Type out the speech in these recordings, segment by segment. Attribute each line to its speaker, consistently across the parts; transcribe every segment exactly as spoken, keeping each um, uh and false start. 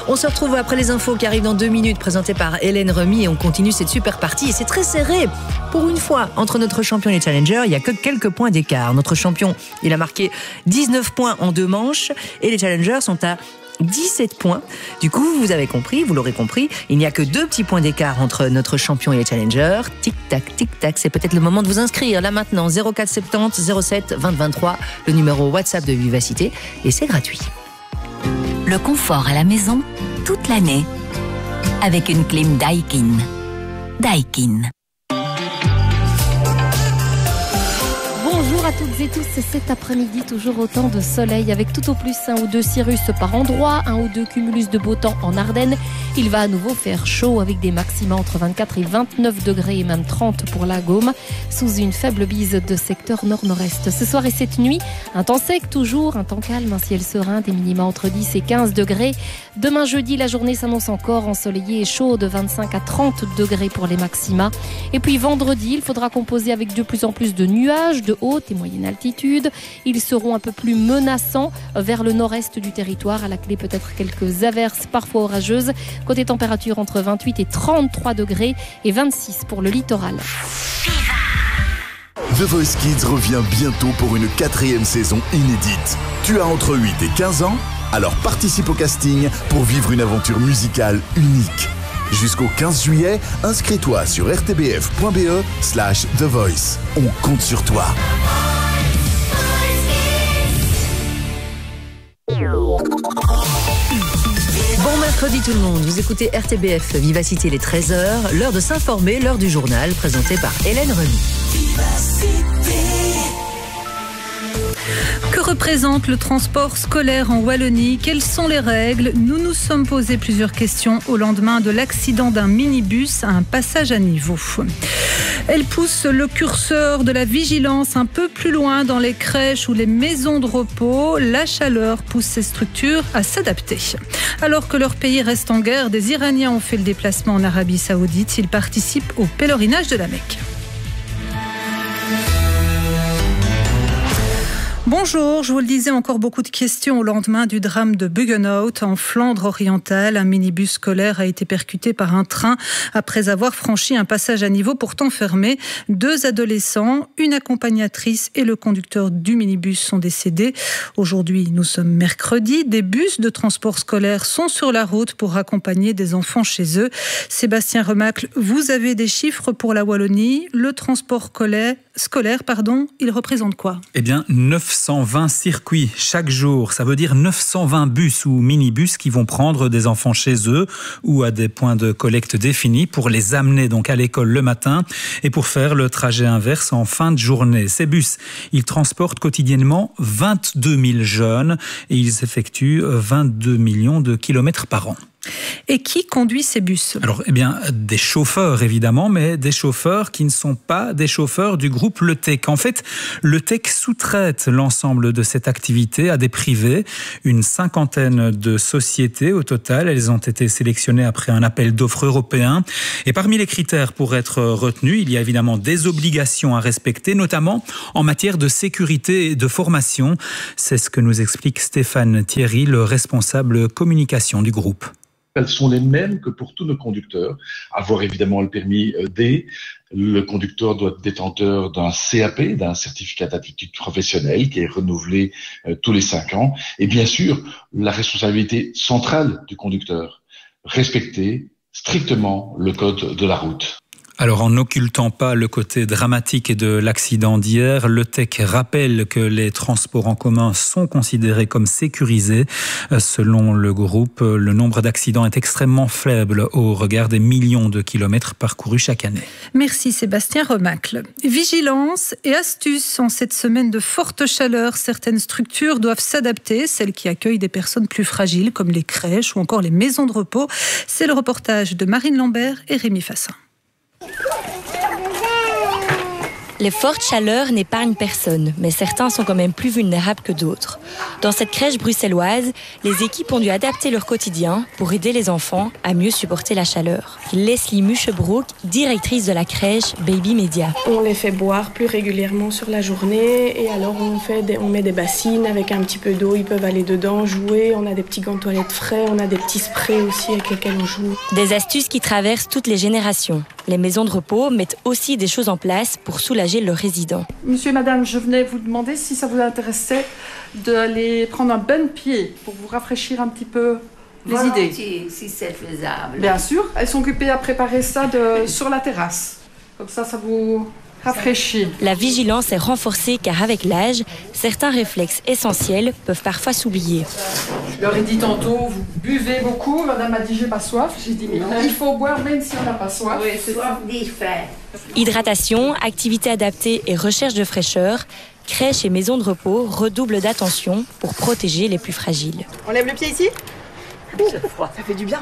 Speaker 1: On se retrouve après les infos qui arrivent dans deux minutes, présentées par Hélène Remy, et on continue cette super partie. Et c'est très serré. Pour une fois, entre notre champion et les challengers, il n'y a que quelques points d'écart. Notre champion, il a marqué dix-neuf points en deux manches, et les challengers sont à dix-sept points. Du coup, vous avez compris, vous l'aurez compris, il n'y a que deux petits points d'écart entre notre champion et les challengers. Tic-tac, tic-tac, c'est peut-être le moment de vous inscrire là maintenant. zéro quatre soixante-dix zéro sept vingt vingt-trois, le numéro WhatsApp de Vivacité, et c'est gratuit.
Speaker 2: Le confort à la maison, toute l'année, avec une clim Daikin. Daikin.
Speaker 3: Bonjour à toutes et tous, cet après-midi, toujours autant de soleil avec tout au plus un ou deux cirrus par endroit, un ou deux cumulus de beau temps en Ardennes. Il va à nouveau faire chaud avec des maxima entre vingt-quatre et vingt-neuf degrés et même trente pour la Gaume, sous une faible bise de secteur nord-nord-est. Ce soir et cette nuit, un temps sec toujours, un temps calme, un ciel serein, des minima entre dix et quinze degrés. Demain jeudi, la journée s'annonce encore ensoleillée et chaude, vingt-cinq à trente degrés pour les maxima. Et puis vendredi, il faudra composer avec de plus en plus de nuages, de haute et moyenne altitude. Ils seront un peu plus menaçants vers le nord-est du territoire. À la clé, peut-être quelques averses, parfois orageuses. Côté température, entre vingt-huit et trente-trois degrés et vingt-six pour le littoral.
Speaker 4: The Voice Kids revient bientôt pour une quatrième saison inédite. Tu as entre huit et quinze ans? Alors participe au casting pour vivre une aventure musicale unique. Jusqu'au quinze juillet, inscris-toi sur rtbf.be slash The Voice. On compte sur toi.
Speaker 1: Bon mercredi tout le monde, vous écoutez R T B F Vivacité les treize heures, l'heure de s'informer, l'heure du journal, présenté par Hélène Remy.
Speaker 5: Que représente le transport scolaire en Wallonie? Quelles sont les règles? Nous nous sommes posé plusieurs questions au lendemain de l'accident d'un minibus à un passage à niveau. Elle pousse le curseur de la vigilance un peu plus loin dans les crèches ou les maisons de repos. La chaleur pousse ces structures à s'adapter. Alors que leur pays reste en guerre, des Iraniens ont fait le déplacement en Arabie Saoudite. Ils participent au pèlerinage de la Mecque. Bonjour, je vous le disais, encore beaucoup de questions au lendemain du drame de Buggenhout en Flandre orientale. Un minibus scolaire a été percuté par un train après avoir franchi un passage à niveau pourtant fermé. Deux adolescents, une accompagnatrice et le conducteur du minibus sont décédés. Aujourd'hui, nous sommes mercredi. Des bus de transport scolaire sont sur la route pour accompagner des enfants chez eux. Sébastien Remacle, vous avez des chiffres pour la Wallonie. Le transport scolaire, scolaire pardon, il représente quoi?
Speaker 6: Eh bien, neuf cent vingt circuits chaque jour. Ça veut dire neuf cent vingt bus ou minibus qui vont prendre des enfants chez eux ou à des points de collecte définis pour les amener donc à l'école le matin et pour faire le trajet inverse en fin de journée. Ces bus, ils transportent quotidiennement vingt-deux mille jeunes et ils effectuent vingt-deux millions de kilomètres par an.
Speaker 5: Et qui conduit ces bus?
Speaker 6: Alors, eh bien, des chauffeurs, évidemment, mais des chauffeurs qui ne sont pas des chauffeurs du groupe Le Tech. En fait, Le Tech sous-traite l'ensemble de cette activité à des privés, une cinquantaine de sociétés au total. Elles ont été sélectionnées après un appel d'offres européen. Et parmi les critères pour être retenus, il y a évidemment des obligations à respecter, notamment en matière de sécurité et de formation. C'est ce que nous explique Stéphane Thierry, le responsable communication du groupe.
Speaker 7: Elles sont les mêmes que pour tous nos conducteurs. Avoir évidemment le permis D. Le conducteur doit être détenteur d'un C A P, d'un certificat d'aptitude professionnelle qui est renouvelé euh, tous les cinq ans. Et bien sûr, la responsabilité centrale du conducteur, respecter strictement le code de la route.
Speaker 6: Alors, en n'occultant pas le côté dramatique de l'accident d'hier, Le Tech rappelle que les transports en commun sont considérés comme sécurisés. Selon le groupe, le nombre d'accidents est extrêmement faible au regard des millions de kilomètres parcourus chaque année.
Speaker 5: Merci Sébastien Remacle. Vigilance et astuces en cette semaine de forte chaleur. Certaines structures doivent s'adapter, celles qui accueillent des personnes plus fragiles comme les crèches ou encore les maisons de repos. C'est le reportage de Marine Lambert et Rémi Fassin.
Speaker 8: Les fortes chaleurs n'épargnent personne, mais certains sont quand même plus vulnérables que d'autres. Dans cette crèche bruxelloise, les équipes ont dû adapter leur quotidien pour aider les enfants à mieux supporter la chaleur. Leslie Muschebroek, directrice de la crèche Baby Media.
Speaker 9: On les fait boire plus régulièrement sur la journée et alors on, fait des, on met des bassines avec un petit peu d'eau, ils peuvent aller dedans, jouer, on a des petits gants de toilette frais, on a des petits sprays aussi avec lesquels on joue.
Speaker 8: Des astuces qui traversent toutes les générations. Les maisons de repos mettent aussi des choses en place pour soulager leurs résidents.
Speaker 10: Monsieur et madame, je venais vous demander si ça vous intéressait d'aller prendre un bain de pied pour vous rafraîchir un petit peu les
Speaker 11: Volontiers,
Speaker 10: idées.
Speaker 11: si c'est faisable.
Speaker 10: Bien sûr, elles sont occupées à préparer ça de, sur la terrasse. Comme ça, ça vous rafraîchit.
Speaker 8: La vigilance est renforcée car avec l'âge, certains réflexes essentiels peuvent parfois s'oublier.
Speaker 10: Je leur ai dit tantôt, vous buvez beaucoup. Madame a dit, j'ai pas soif. J'ai dit, mais il faut boire même si on n'a pas soif.
Speaker 11: Oui, c'est soif d'y faire.
Speaker 8: Hydratation, activités adaptées et recherche de fraîcheur, crèches et maisons de repos redoublent d'attention pour protéger les plus fragiles.
Speaker 12: On lève le pied ici ? Ça fait du bien.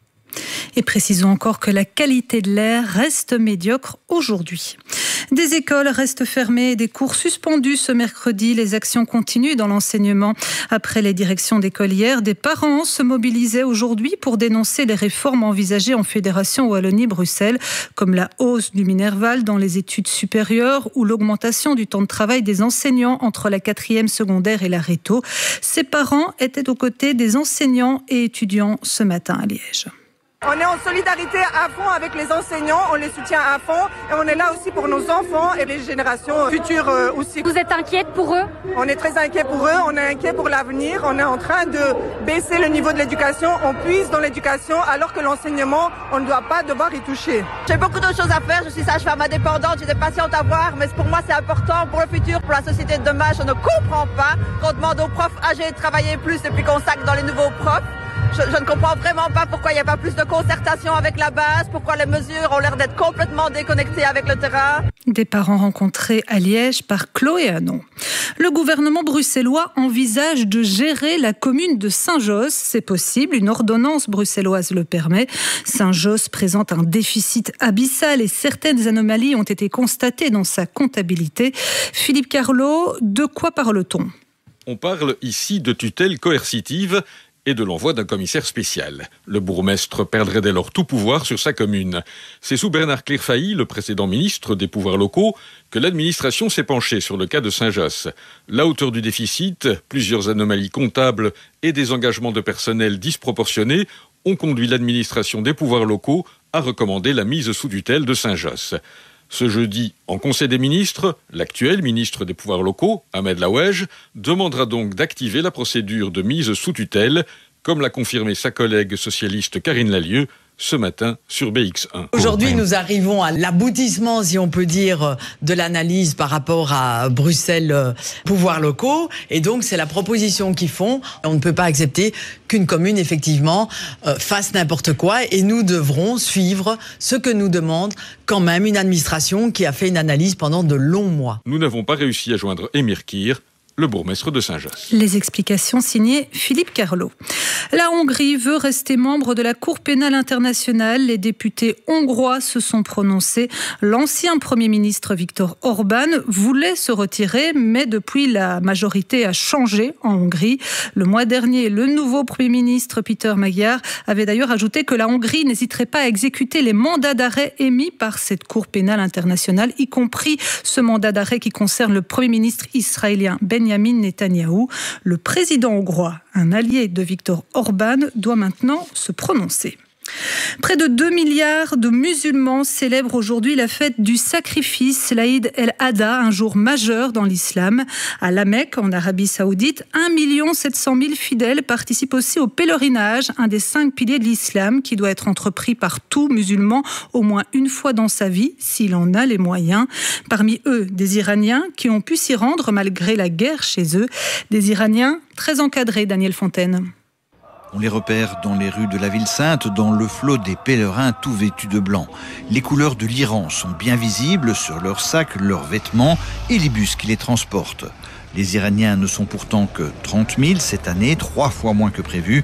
Speaker 5: Et précisons encore que la qualité de l'air reste médiocre aujourd'hui. Des écoles restent fermées et des cours suspendus ce mercredi. Les actions continuent dans l'enseignement. Après les directions d'école hier, des parents se mobilisaient aujourd'hui pour dénoncer les réformes envisagées en Fédération Wallonie-Bruxelles, comme la hausse du Minerval dans les études supérieures ou l'augmentation du temps de travail des enseignants entre la quatrième secondaire et la réto. Ces parents étaient aux côtés des enseignants et étudiants ce matin à Liège.
Speaker 12: On est en solidarité à fond avec les enseignants, on les soutient à fond et on est là aussi pour nos enfants et les générations futures aussi.
Speaker 3: Vous êtes inquiète pour eux ?
Speaker 12: On est très inquiet pour eux, on est inquiet pour l'avenir, on est en train de baisser le niveau de l'éducation, on puise dans l'éducation alors que l'enseignement, on ne doit pas devoir y toucher.
Speaker 13: J'ai beaucoup de choses à faire, je suis sage-femme indépendante, j'ai des patientes à voir, mais pour moi c'est important pour le futur, pour la société de demain. Je ne comprends pas qu'on demande aux profs âgés de travailler plus et puis qu'on sac dans les nouveaux profs. Je, je ne comprends vraiment pas pourquoi il n'y a pas plus de concertation avec la base, pourquoi les mesures ont l'air d'être complètement déconnectées avec le terrain.
Speaker 5: Des parents rencontrés à Liège par Chloé Hanon. Le gouvernement bruxellois envisage de gérer la commune de Saint-Josse. C'est possible, une ordonnance bruxelloise le permet. Saint-Josse présente un déficit abyssal et certaines anomalies ont été constatées dans sa comptabilité. Philippe Carlo, de quoi parle-t-on ?
Speaker 14: On parle ici de tutelle coercitive et de l'envoi d'un commissaire spécial. Le bourgmestre perdrait dès lors tout pouvoir sur sa commune. C'est sous Bernard Clerfailly, le précédent ministre des pouvoirs locaux, que l'administration s'est penchée sur le cas de Saint-Josse. La hauteur du déficit, plusieurs anomalies comptables et des engagements de personnel disproportionnés ont conduit l'administration des pouvoirs locaux à recommander la mise sous tutelle de Saint-Josse. Ce jeudi, en Conseil des ministres, l'actuel ministre des pouvoirs locaux, Ahmed Laouej, demandera donc d'activer la procédure de mise sous tutelle, comme l'a confirmé sa collègue socialiste Karine Lallieu ce matin sur B X un.
Speaker 15: Aujourd'hui, nous arrivons à l'aboutissement, si on peut dire, de l'analyse par rapport à Bruxelles, euh, pouvoirs locaux. Et donc, c'est la proposition qu'ils font. On ne peut pas accepter qu'une commune, effectivement, euh, fasse n'importe quoi. Et nous devrons suivre ce que nous demande quand même une administration qui a fait une analyse pendant de longs mois.
Speaker 14: Nous n'avons pas réussi à joindre Emir Kir, le bourgmestre de Saint-Josse.
Speaker 5: Les explications signées Philippe Carlo. La Hongrie veut rester membre de la Cour pénale internationale. Les députés hongrois se sont prononcés. L'ancien Premier ministre Viktor Orban voulait se retirer, mais depuis la majorité a changé en Hongrie. Le mois dernier, le nouveau Premier ministre Peter Magyar avait d'ailleurs ajouté que la Hongrie n'hésiterait pas à exécuter les mandats d'arrêt émis par cette Cour pénale internationale, y compris ce mandat d'arrêt qui concerne le Premier ministre israélien Benjamin Netanyahou. Le président hongrois, un allié de Viktor Orban, doit maintenant se prononcer. Près de deux milliards de musulmans célèbrent aujourd'hui la fête du sacrifice, l'Aïd el-Adha, un jour majeur dans l'islam. À La Mecque, en Arabie Saoudite, un million sept cent mille fidèles participent aussi au pèlerinage, un des cinq piliers de l'islam qui doit être entrepris par tout musulman au moins une fois dans sa vie, s'il en a les moyens. Parmi eux, des Iraniens qui ont pu s'y rendre malgré la guerre chez eux. Des Iraniens très encadrés, Daniel Fontaine.
Speaker 16: On les repère dans les rues de la ville sainte, dans le flot des pèlerins tout vêtus de blanc. Les couleurs de l'Iran sont bien visibles sur leurs sacs, leurs vêtements et les bus qui les transportent. Les Iraniens ne sont pourtant que trente mille cette année, trois fois moins que prévu.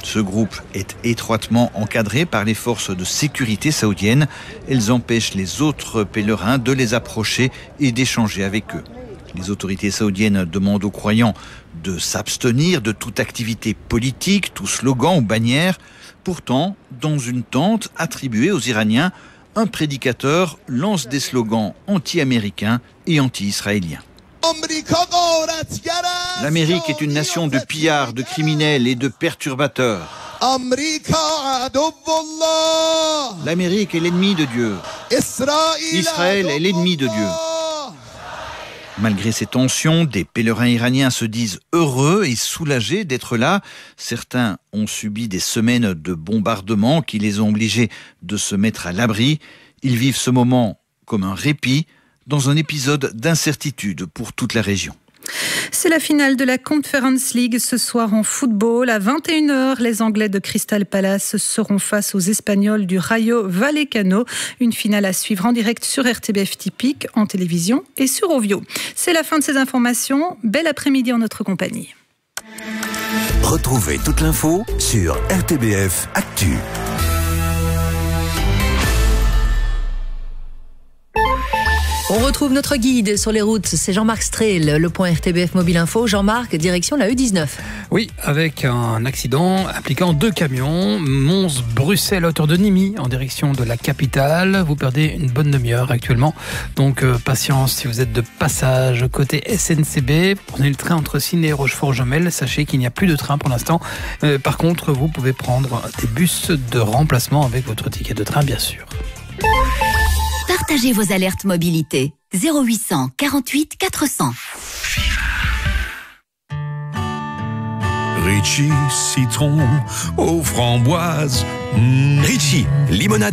Speaker 16: Ce groupe est étroitement encadré par les forces de sécurité saoudiennes. Elles empêchent les autres pèlerins de les approcher et d'échanger avec eux. Les autorités saoudiennes demandent aux croyants de s'abstenir de toute activité politique, tout slogan ou bannière. Pourtant, dans une tente attribuée aux Iraniens, un prédicateur lance des slogans anti-américains et anti-israéliens. L'Amérique est une nation de pillards, de criminels et de perturbateurs. L'Amérique est l'ennemi de Dieu. Israël est l'ennemi de Dieu. Malgré ces tensions, des pèlerins iraniens se disent heureux et soulagés d'être là. Certains ont subi des semaines de bombardements qui les ont obligés de se mettre à l'abri. Ils vivent ce moment comme un répit dans un épisode d'incertitude pour toute la région.
Speaker 5: C'est la finale de la Conference League ce soir en football. À vingt et une heures, les Anglais de Crystal Palace seront face aux Espagnols du Rayo Vallecano. Une finale à suivre en direct sur R T B F Typique, en télévision et sur Ovio. C'est la fin de ces informations. Bel après-midi en notre compagnie.
Speaker 17: Retrouvez toute l'info sur R T B F Actu.
Speaker 1: On retrouve notre guide sur les routes, c'est Jean-Marc Strehl, le point R T B F Mobile Info. Jean-Marc, direction la E dix-neuf.
Speaker 18: Oui, avec un accident impliquant deux camions, Mons-Bruxelles à hauteur de Nîmes, en direction de la capitale. Vous perdez une bonne demi-heure actuellement, donc euh, patience si vous êtes de passage côté S N C B. Prenez le train entre Ciney et Rochefort-Jomel, sachez qu'il n'y a plus de train pour l'instant. Euh, par contre, vous pouvez prendre des bus de remplacement avec votre ticket de train, bien sûr.
Speaker 2: Partagez vos alertes mobilité. zéro huit cent quarante-huit quatre cents.
Speaker 19: Ritchie, citron aux framboises. Mmh. Ritchie, limonade